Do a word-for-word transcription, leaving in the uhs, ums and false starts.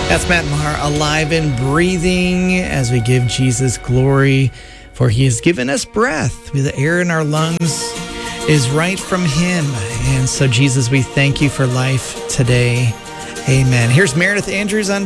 That's Matt Maher, alive and breathing as we give Jesus glory, for he has given us breath. The air in our lungs is right from him. And so, Jesus, we thank you for life today. Amen. Here's Meredith Andrews on